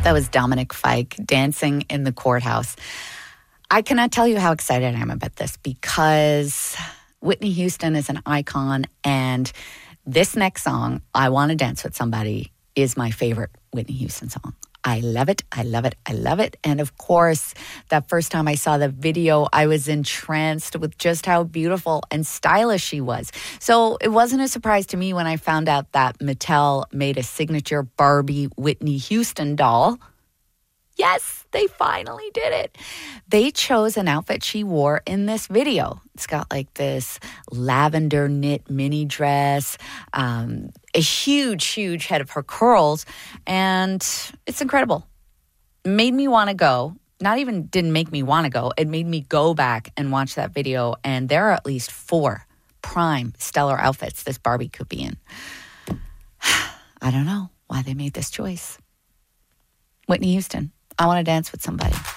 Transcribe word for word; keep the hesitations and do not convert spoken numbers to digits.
That was Dominic Fike dancing in the courthouse. I cannot tell you how excited I am about this because Whitney Houston is an icon, and this next song, I Want to Dance with Somebody, is my favorite Whitney Houston song. I love it. I love it. I love it. And of course, that first time I saw the video, I was entranced with just how beautiful and stylish she was. So it wasn't a surprise to me when I found out that Mattel made a signature Barbie Whitney Houston doll. Yes, they finally did it. They chose an outfit she wore in this video. It's got like this lavender knit mini dress, um, a huge, huge head of her curls, and it's incredible. Made me want to go. Not even didn't make me want to go. It made me go back and watch that video, and there are at least four prime stellar outfits this Barbie could be in. I don't know why they made this choice. Whitney Houston, I Want to Dance with Somebody.